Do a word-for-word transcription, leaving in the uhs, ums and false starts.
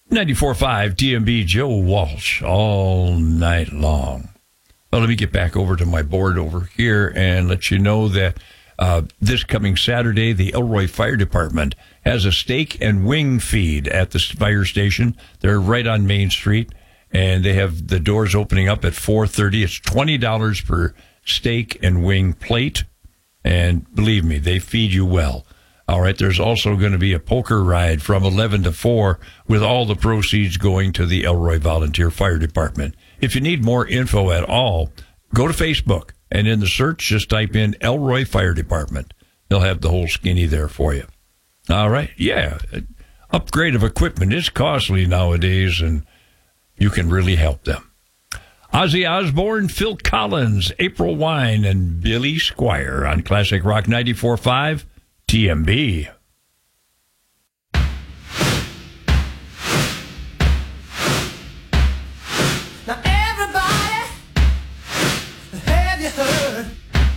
ninety-four point five T M B, Joe Walsh, all night long. Well, let me get back over to my board over here and let you know that uh, this coming Saturday, the Elroy Fire Department has a steak and wing feed at the fire station. They're right on Main Street, and they have the doors opening up at four thirty. It's twenty dollars per steak and wing plate, and believe me, they feed you well. All right, there's also going to be a poker ride from eleven to four with all the proceeds going to the Elroy Volunteer Fire Department. If you need more info at all, go to Facebook, and in the search, just type in Elroy Fire Department. They'll have the whole skinny there for you. All right, yeah, upgrade of equipment is costly nowadays, and you can really help them. Ozzy Osbourne, Phil Collins, April Wine, and Billy Squire on Classic Rock ninety-four point five T M B. Now everybody, have you heard?